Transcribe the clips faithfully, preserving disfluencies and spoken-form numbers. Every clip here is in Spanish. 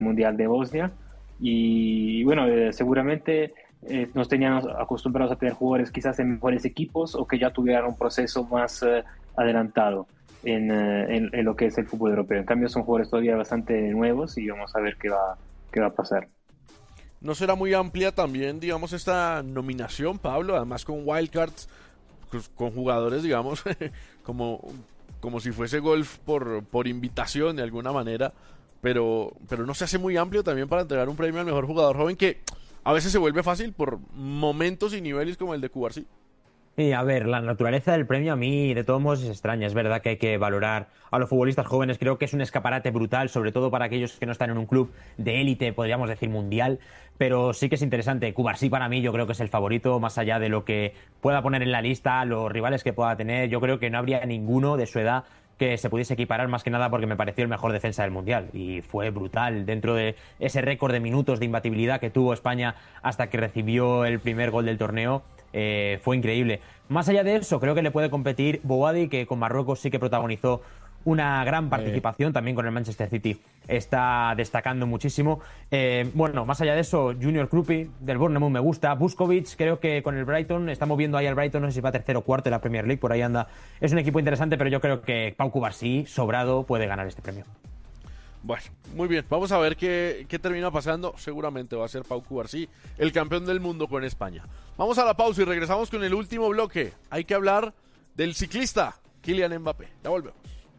Mundial de Bosnia. Y bueno, eh, seguramente eh, nos teníamos acostumbrados a tener jugadores quizás en mejores equipos o que ya tuvieran un proceso más eh, adelantado en, eh, en, en lo que es el fútbol europeo. En cambio son jugadores todavía bastante nuevos y vamos a ver qué va, qué va a pasar. ¿No será muy amplia también, digamos, esta nominación, Pablo? Además con wildcards, con jugadores, digamos, como, como si fuese golf por, por invitación de alguna manera, pero, pero no se hace muy amplio también para entregar un premio al mejor jugador joven, que a veces se vuelve fácil por momentos y niveles como el de Cubarsí. Sí, a ver, la naturaleza del premio a mí de todos modos es extraña. Es verdad que hay que valorar a los futbolistas jóvenes. Creo que es un escaparate brutal, sobre todo para aquellos que no están en un club de élite, podríamos decir mundial. Pero sí que es interesante. Cubarsí para mí yo creo que es el favorito, más allá de lo que pueda poner en la lista, los rivales que pueda tener. Yo creo que no habría ninguno de su edad que se pudiese equiparar, más que nada porque me pareció el mejor defensa del Mundial y fue brutal dentro de ese récord de minutos de imbatibilidad que tuvo España hasta que recibió el primer gol del torneo. Eh, fue increíble. Más allá de eso, creo que le puede competir Bouhaddi, que con Marruecos sí que protagonizó una gran participación, eh. también con el Manchester City está destacando muchísimo. Eh, bueno, más allá de eso, Junior Krupi del Bournemouth me gusta. Buskovich, creo que con el Brighton está moviendo ahí al Brighton, no sé si va tercero o cuarto en la Premier League, por ahí anda. Es un equipo interesante, pero yo creo que Pau Cubarsí, sobrado, puede ganar este premio. Bueno, muy bien, vamos a ver qué, qué termina pasando. Seguramente va a ser Pau Cubarsí, el campeón del mundo con España. Vamos a la pausa y regresamos con el último bloque. Hay que hablar del ciclista Kylian Mbappé. Ya volvemos.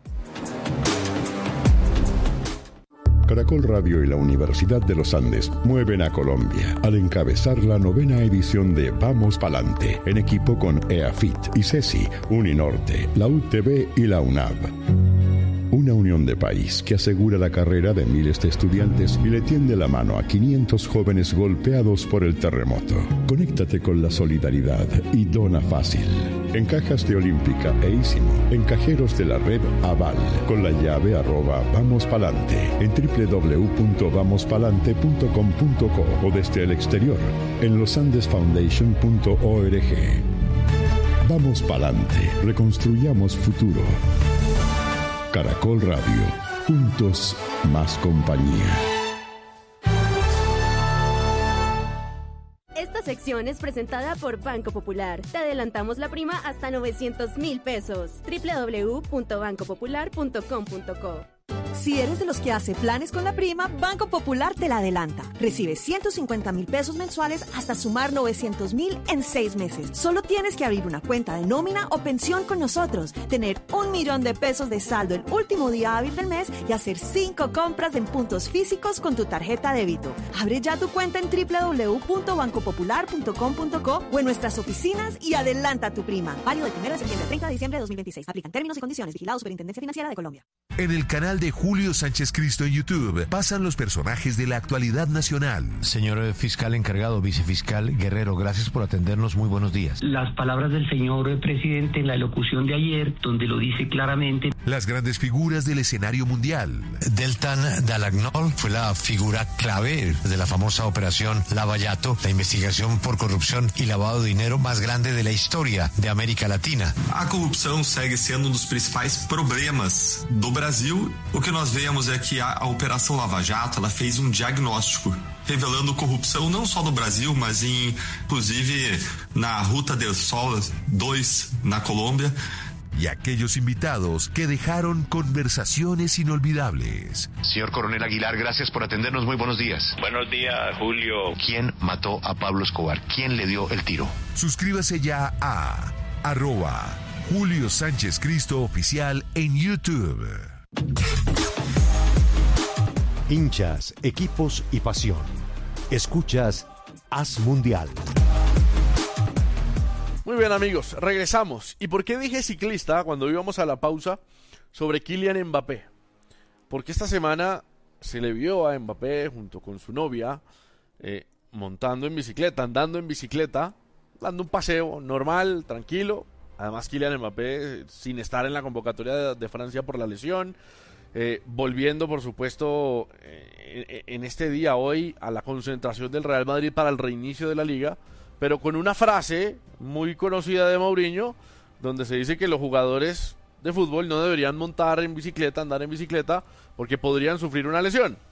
Caracol Radio y la Universidad de los Andes mueven a Colombia al encabezar la novena edición de Vamos Palante, en equipo con EAFIT, ICESI, Uninorte, la U T B y la UNAV. Una unión de país que asegura la carrera de miles de estudiantes y le tiende la mano a quinientos jóvenes golpeados por el terremoto. Conéctate con la solidaridad y dona fácil. En cajas de Olímpica e Ísimo, en cajeros de la red Aval, con la llave arroba Vamos Palante, en doble u doble u doble u punto vamos palante punto com punto co o desde el exterior, en losandesfoundation punto org. Vamos Palante, reconstruyamos futuro. Caracol Radio, juntos más compañía. Esta sección es presentada por Banco Popular. Te adelantamos la prima hasta novecientos mil pesos. doble u doble u doble u punto banco popular punto com punto co. Si eres de los que hace planes con la prima, Banco Popular te la adelanta. Recibe ciento cincuenta mil pesos mensuales hasta sumar novecientos mil en seis meses. Solo tienes que abrir una cuenta de nómina o pensión con nosotros, tener un millón de pesos de saldo el último día hábil del mes y hacer cinco compras en puntos físicos con tu tarjeta débito. Abre ya tu cuenta en doble u doble u doble u punto banco popular punto com punto co o en nuestras oficinas y adelanta tu prima. Válido del primero de septiembre al treinta de diciembre de dos mil veintiséis. Aplican términos y condiciones. Vigilado Superintendencia Financiera de Colombia. En el canal de Julio Sánchez Cristo en YouTube pasan los personajes de la actualidad nacional. Señor fiscal encargado, vicefiscal Guerrero, gracias por atendernos. Muy buenos días. Las palabras del señor presidente en la elocución de ayer, donde lo dice claramente. Las grandes figuras del escenario mundial. Deltan Dall'Agnol fue la figura clave de la famosa operación Lava Jato, la investigación por corrupción y lavado de dinero más grande de la historia de América Latina. A corrupção segue sendo um dos principais problemas do Brasil. O que nós vemos é que a, a Operação Lava Jato, ela fez um diagnóstico revelando corrupção não só no Brasil, mas em, inclusive na Ruta del Sol dois na Colômbia. Y aquellos invitados que dejaron conversaciones inolvidables. Señor Coronel Aguilar, gracias por atendernos. Muy buenos días. Buenos días, Julio. ¿Quién mató a Pablo Escobar? ¿Quién le dio el tiro? Suscríbase ya a arroba Julio Sánchez Cristo Oficial en YouTube. Hinchas, equipos y pasión. Escuchas Haz Mundial. Muy bien, amigos, regresamos. ¿Y por qué dije ciclista cuando íbamos a la pausa sobre Kylian Mbappé? Porque esta semana se le vio a Mbappé junto con su novia eh, montando en bicicleta, andando en bicicleta, dando un paseo normal, tranquilo. Además, Kylian Mbappé sin estar en la convocatoria de, de Francia por la lesión, eh, volviendo, por supuesto, eh, en este día hoy a la concentración del Real Madrid para el reinicio de la Liga, pero con una frase muy conocida de Mourinho, donde se dice que los jugadores de fútbol no deberían montar en bicicleta, andar en bicicleta, porque podrían sufrir una lesión.